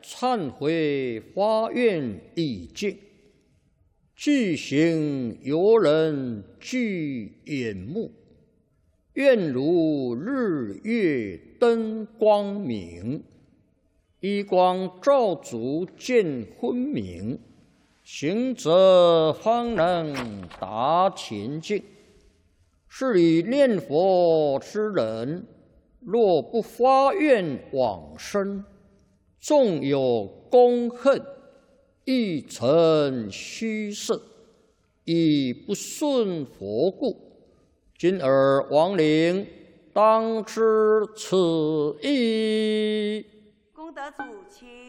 忏悔发愿已尽，具行游人具眼目，愿如日月灯光明，一光照足见昏明，行者方能达前境。是以念佛之人，若不发愿往生，纵有功恨，亦成虚设，以不顺佛故。今尔亡灵当知此意。 功德主，请。